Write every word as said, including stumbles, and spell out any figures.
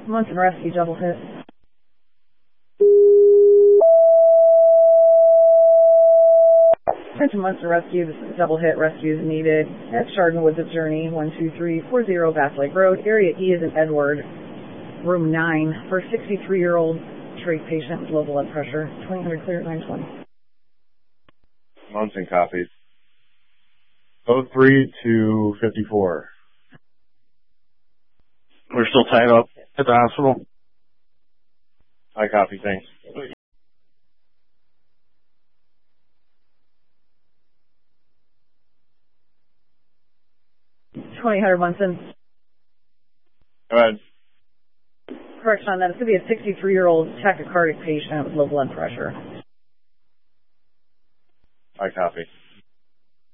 Munson Rescue, double hit. Attention Munson Rescue, this is double hit. Rescue is needed at Chardon Woods of Journey, one two three four zero Bass Lake Road. Area E is in Edward, room nine, for a sixty-three-year-old trach patient with low blood pressure. twenty hundred clear at nine twenty. Munson copies. oh three to fifty-four. We're still tied up at the hospital. I copy, thanks. twenty hundred Munson. Go ahead. Correction on that. It's going to be a sixty-three-year-old tachycardic patient with low blood pressure. I copy.